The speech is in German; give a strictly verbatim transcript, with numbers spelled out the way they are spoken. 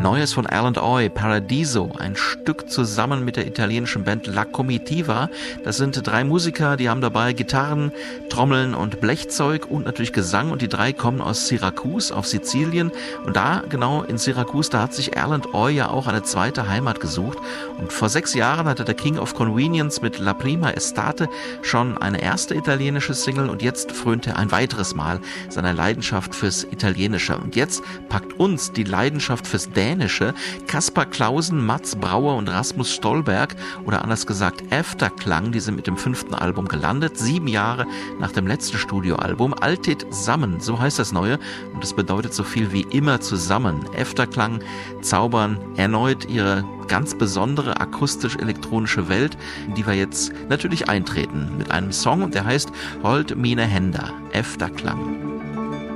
Neues von Alan Oy, Paradiso, ein Stück zusammen mit der italienischen Band La Comitiva. Das sind drei Musiker, die haben dabei Gitarren, Trommeln und Blechzeug und natürlich Gesang, und die drei kommen aus Syrakus auf Sizilien, und da, genau in Syrakus, da hat sich Alan Oy ja auch eine zweite Heimat gesucht, und vor sechs Jahren hatte der King of Convenience mit La Prima Estate schon eine erste italienische Single, und jetzt frönt er ein weiteres Mal seiner Leidenschaft fürs Italienische, und jetzt packt uns die Leidenschaft fürs Dänische. Kaspar Clausen, Mats Brauer und Rasmus Stolberg, oder anders gesagt Afterklang, die sind mit dem fünften Album gelandet, sieben Jahre nach dem letzten Studioalbum. Altet Sammen, so heißt das neue, und das bedeutet so viel wie immer zusammen. Afterklang zaubern erneut ihre ganz besondere akustisch-elektronische Welt, in die wir jetzt natürlich eintreten mit einem Song, der heißt Hold mine Händer, Afterklang.